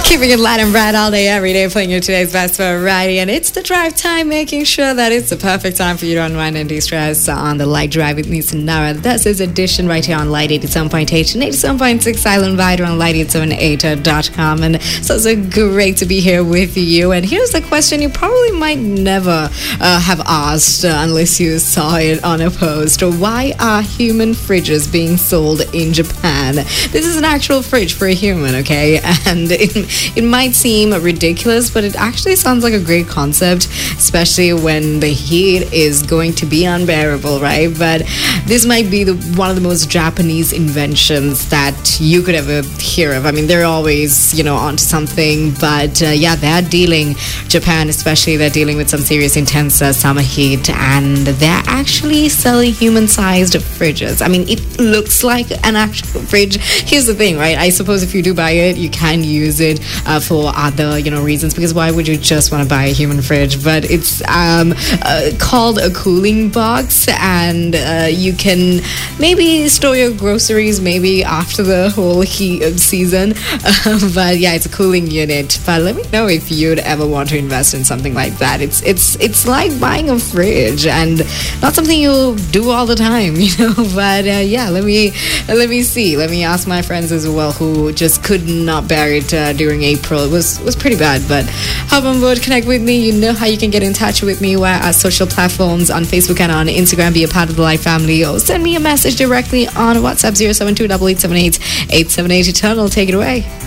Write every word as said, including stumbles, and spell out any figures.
Keeping it light and bright all day, every day, playing your today's best variety. And it's the drive time, making sure that it's the perfect time for you to unwind and de-stress on the Light Drive with me, Sonara. That's his edition right here on Light eighty-seven point eight and eighty-seven point six Silent Vider on light eight seven eight dot com. And so it's so great to be here with you. And here's the question you probably might never uh, have asked uh, unless you saw it on a post. Why are human fridges being sold in Japan? This is an actual fridge for a human, okay? And it, it might seem ridiculous, but it actually sounds like a great concept, especially when the heat is going to be unbearable, right? But this might be the one of the most Japanese inventions that you could ever hear of. I mean, they're always, you know, onto something, but uh, yeah, they're dealing, Japan especially, they're dealing with some serious intense uh, summer heat, and they're actually selling human-sized fridges. I mean, it looks like an actual fridge. Here's the thing, right? I suppose if you do buy it, you can use it uh, for other, you know, reasons, because why would you just want to buy a human fridge? But it's um, uh, called a cooling box, and uh, you can maybe store your groceries maybe after the whole heat season. Uh, but yeah, it's a cooling unit. But let me know if you'd ever want to invest in something like that. It's it's it's like buying a fridge, and not something you'll do all the time, you know. But uh, yeah, let me let me see. Let me ask my friends as well who just could not bear it uh, during April. It was was pretty bad. But hop on board, connect with me. You know how you can get in touch with me via our social platforms on Facebook and on Instagram. Be a part of the Light family, or send me a message directly on WhatsApp zero seven two eight eight seven eight eight seven eight. Eternal, take it away.